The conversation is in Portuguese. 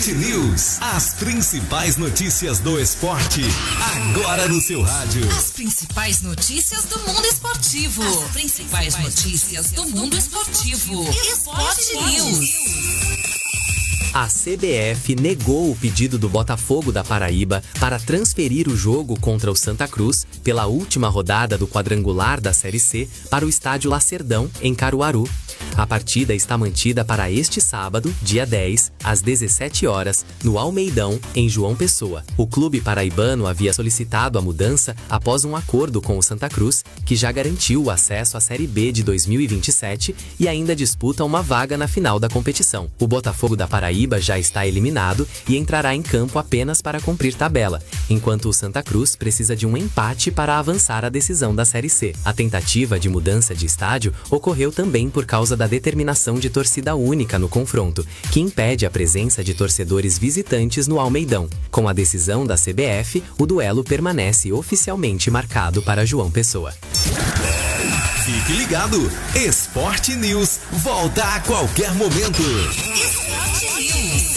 Esporte News. As principais notícias do esporte, agora no seu rádio. As principais notícias do mundo esportivo. As principais notícias do mundo esportivo. Esporte News. A CBF negou o pedido do Botafogo da Paraíba para transferir o jogo contra o Santa Cruz pela última rodada do quadrangular da Série C para o estádio Lacerdão, em Caruaru. A partida está mantida para este sábado, dia 10, às 17 horas, no Almeidão, em João Pessoa. O clube paraibano havia solicitado a mudança após um acordo com o Santa Cruz, que já garantiu o acesso à Série B de 2027 e ainda disputa uma vaga na final da competição. O Botafogo da Paraíba já está eliminado e entrará em campo apenas para cumprir tabela, enquanto o Santa Cruz precisa de um empate para avançar à decisão da Série C. A tentativa de mudança de estádio ocorreu também por causa da determinação de torcida única no confronto, que impede a presença de torcedores visitantes no Almeidão. Com a decisão da CBF, o duelo permanece oficialmente marcado para João Pessoa. Fique ligado, Esporte News volta a qualquer momento. Esporte News.